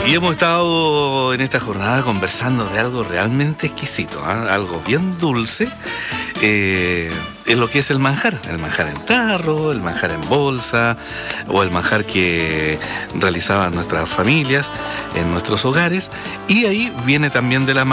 Y hemos estado en esta jornada conversando de algo realmente exquisito, ¿eh? Algo bien dulce, en lo que es el manjar en tarro, el manjar en bolsa, o el manjar que realizaban nuestras familias en nuestros hogares, y ahí viene también de la